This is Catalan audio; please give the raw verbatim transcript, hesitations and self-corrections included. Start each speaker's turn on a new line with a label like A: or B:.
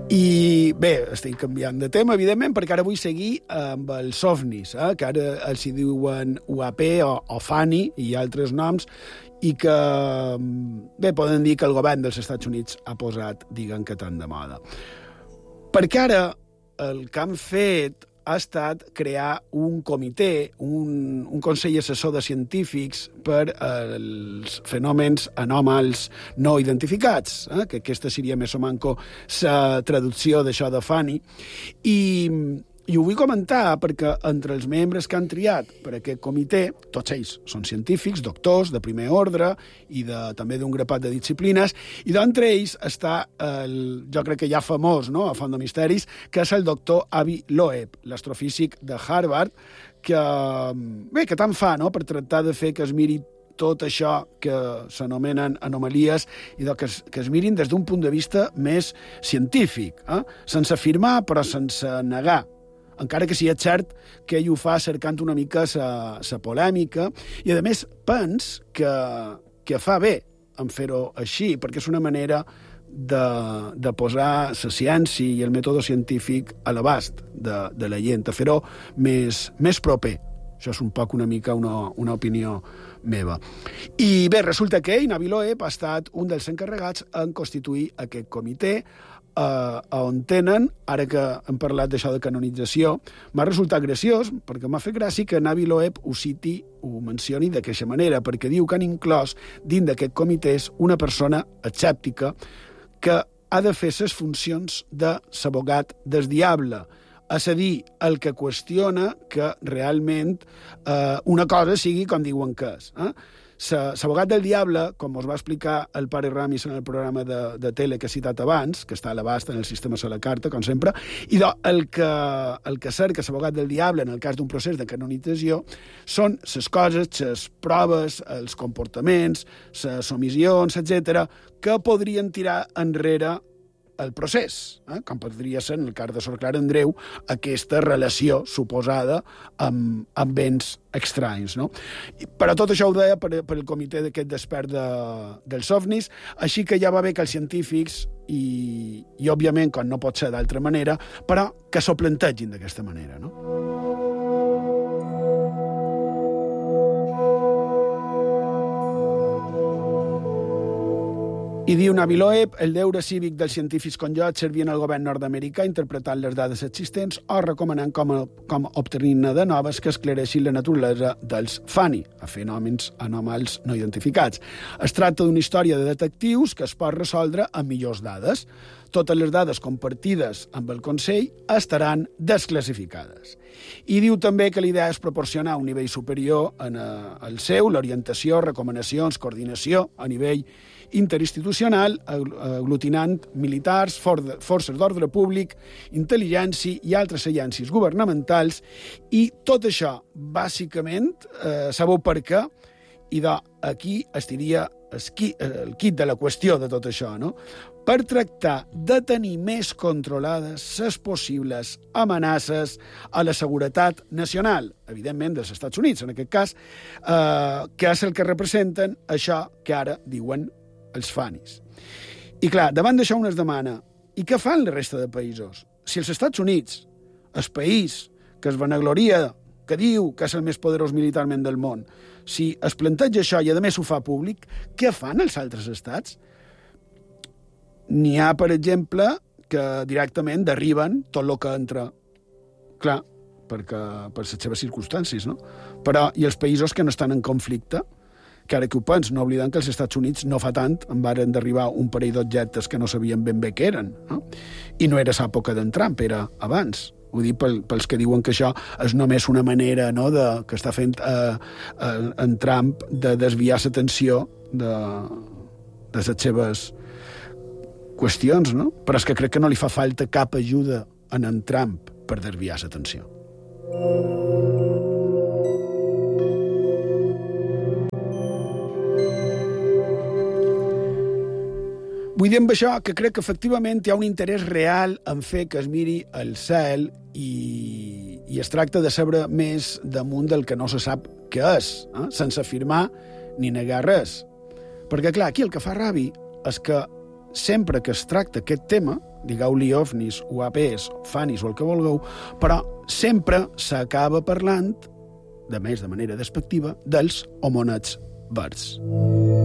A: I bé, estic canviant de tema, evidentment, perquè ara vull seguir amb els ovnis, eh? Que ara els hi diuen U A P o, o FANI i altres noms, i que, bé, poden dir que el govern dels Estats Units ha posat, diguen que tan de moda. Perquè ara el que han fet ha estat crear un comitè, un, un consell assessor de científics per als fenòmens anòmals no identificats, eh? Que aquesta seria més o manco la traducció d'això de FANI, i, i ho vull comentar perquè entre els membres que han triat per aquest comitè, tots ells són científics, doctors de primer ordre i de, també d'un grapat de disciplines, i d'entre ells està el, jo crec que ja famós, no?, a Font de Misteris, que és el doctor Avi Loeb, l'astrofísic de Harvard, que, bé, que tant fa, no?, per tractar de fer que es miri tot això que s'anomenen anomalies i que es, que es mirin des d'un punt de vista més científic, eh? Sense afirmar però sense negar, encara que sí és cert que ell ho fa cercant una mica la polèmica, i a més pens que, que fa bé en fer-ho així, perquè és una manera de, de posar la ciència i el mètode científic a l'abast de, de la gent, de fer-ho més, més proper. Això és un poc una mica una, una opinió meva. I bé, resulta que ell, Navi Loeb, ha estat un dels encarregats en constituir aquest comitè, Uh, on tenen, ara que hem parlat d'això de canonització, m'ha resultat graciós, perquè m'ha fet gràcia que Navi Loeb ho citi, ho mencioni d'aquesta manera, perquè diu que han inclòs dins d'aquest comitès una persona escèptica que ha de fer les funcions de l'abogat del diable, és a dir, el que qüestiona que realment eh, una cosa sigui com diuen que és. Eh? L'abogat del diable, com us va explicar el pare Ramis en el programa de, de tele que he citat abans, que està a l'abast en el sistema de la carta, com sempre, i do, el que, el que cerca l'abogat del diable en el cas d'un procés de canonització són les coses, les proves, els comportaments, les omissions, etcètera, que podrien tirar enrere el procés, eh? Com podria ser, en el cas de Sor Clara Andreu, aquesta relació suposada amb, amb béns estranys, no? Però tot això ho deia per, per el comitè d'aquest despert de, dels ovnis, així que ja va bé que els científics, i, i òbviament, quan no pot ser d'altra manera, però que s'ho plantegin d'aquesta manera, no? I diu Navi Loeb, el deure cívic dels científics com jo és servir al govern nord-americà interpretant les dades existents o recomanant com, a, com obtenir-ne de noves que esclareixin la naturalesa dels FANI, a fenòmens anòmals no identificats. Es tracta d'una història de detectius que es pot resoldre amb millors dades. Totes les dades compartides amb el Consell estaran desclassificades. I diu també que l'idea és proporcionar un nivell superior en el seu, l'orientació, recomanacions, coordinació a nivell interinstitucional, aglutinant militars, forces d'ordre públic, intel·ligència i altres agències governamentals, i tot això, bàsicament, eh, sabeu per què, i d'aquí estiria el quid de la qüestió de tot això, no? Per tractar de tenir més controlades les possibles amenaces a la seguretat nacional, evidentment dels Estats Units, en aquest cas, eh, que és el que representen això que ara diuen els FANIs. I clar, davant d'això un es demana, i què fan la resta de països? Si els Estats Units, el país que es vanagloria, que diu que és el més poderós militarment del món, si es planteja això i a més ho fa públic, què fan els altres estats? N'hi ha, per exemple, que directament derriben tot el que entra. Clar, perquè, per les seves circumstàncies, no? Però, i els països que no estan en conflicte, que ara que ho pens, no oblidant que els Estats Units no fa tant en varen derribar un parell d'objectes que no sabien ben bé què eren, no? I no era l'època d'en Trump, era abans. Ho dic pels que diuen que això és només una manera, no?, de, que està fent eh, eh, en Trump de desviar l'atenció de, de les seves qüestions, no? Però és que crec que no li fa falta cap ajuda a en Trump per desviar l'atenció. Vull dir amb això que crec que efectivament hi ha un interès real en fer que es miri el cel i, i es tracta de saber més damunt del que no se sap què és, eh? Sense afirmar ni negar res. Perquè, clar, aquí el que fa ràbia és que sempre que es tracta aquest tema digueu-li ovnis, U A Ps, fanis o el que vulgueu, però sempre s'acaba parlant, de més de manera despectiva, dels homonets verds.